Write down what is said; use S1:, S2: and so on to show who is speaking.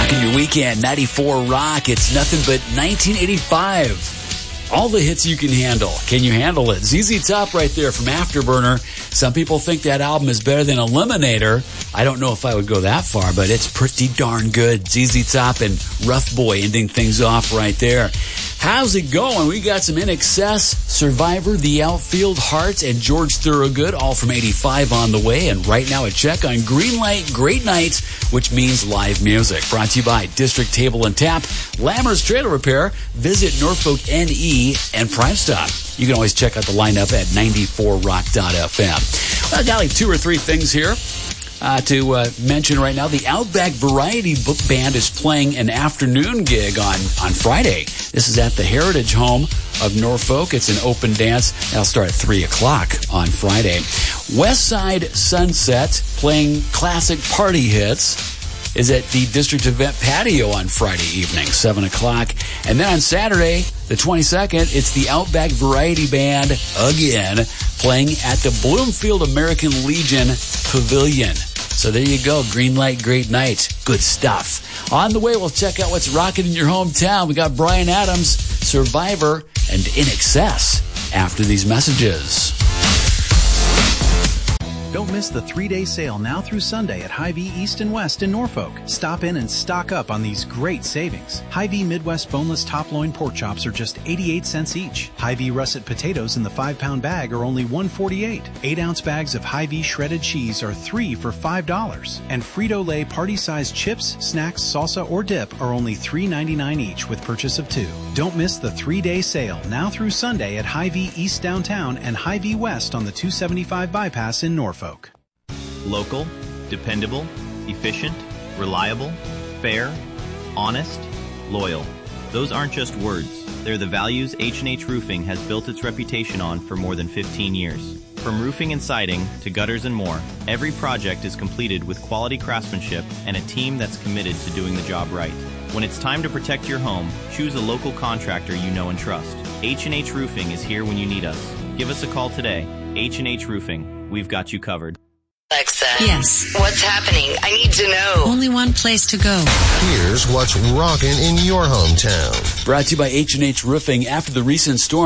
S1: Rocking your weekend, 94 Rock. It's nothing but 1985. All the hits you can handle. Can you handle it? ZZ Top right there from Afterburner. Some people think that album is better than Eliminator. I don't know if I would go that far, but it's pretty darn good. ZZ Top and Rough Boy ending things off right there. How's it going? We got some INXS, Survivor, The Outfield, Heart, and George Thorogood, all from 85 on the way. And right now a check on Greenlight Great Nights, which means live music. Brought to you by District Table and Tap, Lammer's Trailer Repair, Visit Norfolk NE, and Prime Stop. You can always check out the lineup at 94rock.fm. Well, I got like two or three things here to mention right now. The Outback Variety Book Band is playing an afternoon gig on Friday. This is at the Heritage Home of Norfolk. It's an open dance. That'll start at 3 o'clock on Friday. West Side Sunset, playing classic party hits, is at the District Event Patio on Friday evening, 7 o'clock. And then on Saturday, the 22nd, it's the Outback Variety Band again, playing at the Bloomfield American Legion Pavilion. So there you go, Greenlight Great Night. Good stuff. On the way, we'll check out what's rocking in your hometown. We got Bryan Adams, Survivor, and INXS after these messages.
S2: Don't miss the 3-day sale now through Sunday at Hy-Vee East and West in Norfolk. Stop in and stock up on these great savings. Hy-Vee Midwest boneless top loin pork chops are just 88 cents each. Hy-Vee russet potatoes in the 5-pound bag are only $1.48. 8-ounce bags of Hy-Vee shredded cheese are 3 for $5. And Frito-Lay party-sized chips, snacks, salsa, or dip are only $3.99 each with purchase of 2. Don't miss the 3-day sale now through Sunday at Hy-Vee East Downtown and Hy-Vee West on the 275 bypass in Norfolk.
S3: Local, dependable, efficient, reliable, fair, honest, loyal. Those aren't just words. They're the values H&H Roofing has built its reputation on for more than 15 years. From roofing and siding to gutters and more, every project is completed with quality craftsmanship and a team that's committed to doing the job right. When it's time to protect your home, choose a local contractor you know and trust. H&H Roofing is here when you need us. Give us a call today. H&H Roofing. We've got you covered.
S4: Alexa.
S5: Yes.
S4: What's happening? I need to know.
S5: Only one place to go.
S6: Here's what's rocking in your hometown.
S1: Brought to you by H&H Roofing. After the recent storm,